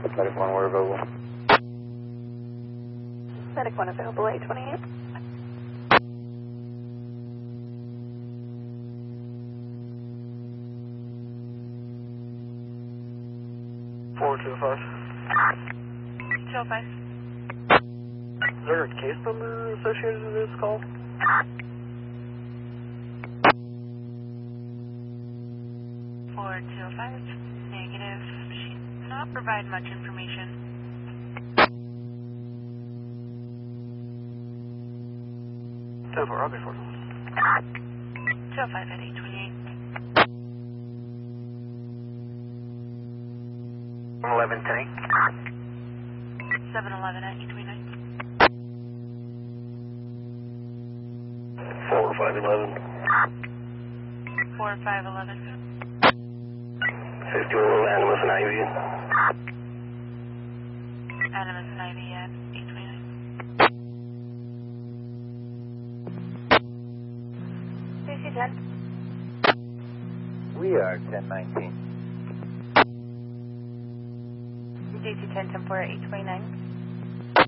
Medic 1, we're available. Medic 1 available, 828. Four two five. 205. Is there a case number associated with this call? 4205. Negative. She did not provide much information. Ten four, I'll be 205 at 828. 11 10. 711 at 829. 4511. 4511. 50 Animus and Ivy. Animus and Ivy at 829. CC 10. We are 1019. DC 10 10 4 at 829.